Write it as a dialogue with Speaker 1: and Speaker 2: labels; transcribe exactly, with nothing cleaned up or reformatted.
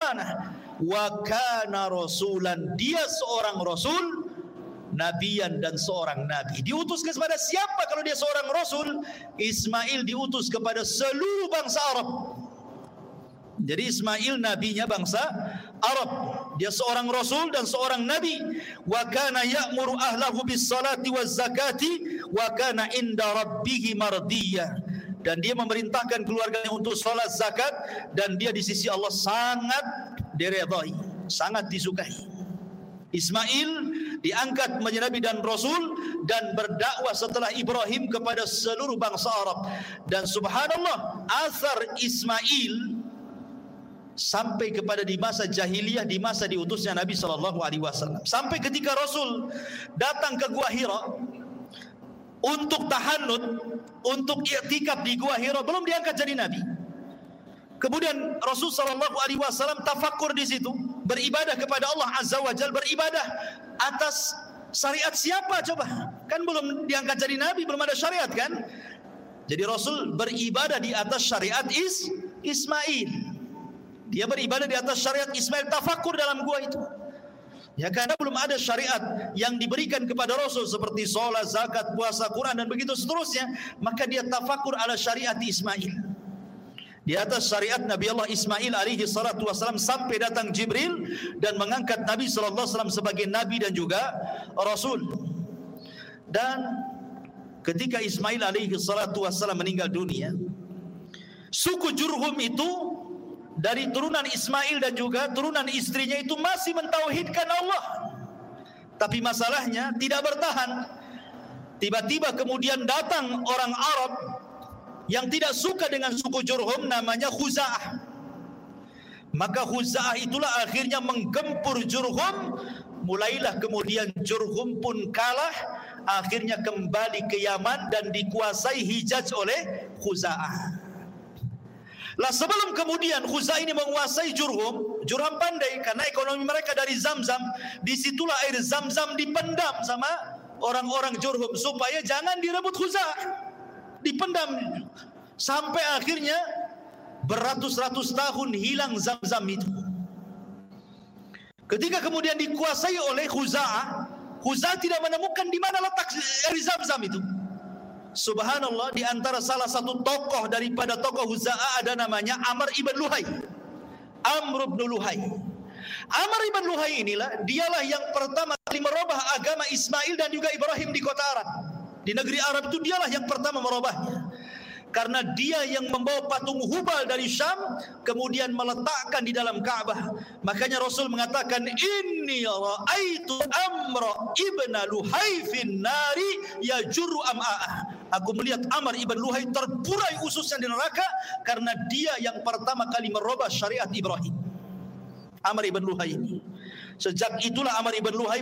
Speaker 1: amanah. Wa kana rasulan, dia seorang rasul, nabiyan, dan seorang nabi. Diutus kepada siapa kalau dia seorang rasul? Ismail diutus kepada seluruh bangsa Arab. Jadi Ismail nabinya bangsa Arab. Dia seorang rasul dan seorang nabi. Wa kana ya'muru ahlahu bis salati waz zakati wa kana inda rabbih mardiyya. Dan dia memerintahkan keluarganya untuk salat, zakat, dan dia di sisi Allah sangat diredai, sangat disukai. Ismail diangkat menjadi nabi dan rasul dan berdakwah setelah Ibrahim kepada seluruh bangsa Arab. Dan subhanallah, asar Ismail sampai kepada di masa jahiliyah, di masa diutusnya Nabi sallallahu alaihi wasallam. Sampai ketika Rasul datang ke Gua Hira untuk tahannud, untuk i'tikaf di Gua Hira, belum diangkat jadi nabi. Kemudian Rasul sallallahu alaihi wasallam tafakkur di situ, beribadah kepada Allah Azza wa Jalla, beribadah atas syariat siapa coba? Kan belum diangkat jadi nabi, belum ada syariat kan? Jadi Rasul beribadah di atas syariat Is Ismail. Dia beribadah di atas syariat Ismail, tafakkur dalam gua itu. Ya, karena belum ada syariat yang diberikan kepada Rasul seperti solat, zakat, puasa, Quran dan begitu seterusnya, maka dia tafakkur ala syariat Ismail. Di atas syariat Nabi Allah Ismail alaihi salatu wasalam sampai datang Jibril dan mengangkat Nabi sallallahu alaihi wasallam sebagai nabi dan juga rasul. Dan ketika Ismail alaihi salatu wasalam meninggal dunia, suku Jurhum itu dari turunan Ismail dan juga turunan istrinya itu masih mentauhidkan Allah. Tapi masalahnya tidak bertahan. Tiba-tiba kemudian datang orang Arab yang tidak suka dengan suku Jurhum, namanya Khuza'ah. Maka Khuza'ah itulah akhirnya menggempur Jurhum. Mulailah kemudian Jurhum pun kalah, akhirnya kembali ke Yaman dan dikuasai Hijaz oleh Khuza'ah. Lah sebelum kemudian Khuza'ah ini menguasai Jurhum, Jurhum pandai karena ekonomi mereka dari Zamzam. Disitulah air Zamzam dipendam sama orang-orang Jurhum supaya jangan direbut Khuza'ah. Dipendam sampai akhirnya beratus-ratus tahun hilang Zamzam itu. Ketika kemudian dikuasai oleh Khuza'ah, Khuza'ah tidak menemukan di mana letak air Zamzam itu. Subhanallah, di antara salah satu tokoh daripada tokoh Khuza'ah ada namanya Amr ibn Luhai. Amr ibn Luhai. Amr ibn Luhai inilah, dialah yang pertama kali merubah agama Ismail dan juga Ibrahim di kota Arab. Di negeri Arab itu dialah yang pertama merubahnya. Karena dia yang membawa patung Hubal dari Syam kemudian meletakkan di dalam Ka'bah. Makanya Rasul mengatakan, inni ra'aitu Amr ibn Luhai fin nari yajurru am'a'ah. Aku melihat Amr ibn Luhai terburai ususnya di neraka karena dia yang pertama kali merubah syariat Ibrahim. Amr ibn Luhai ini. Sejak itulah Amr ibn Luhai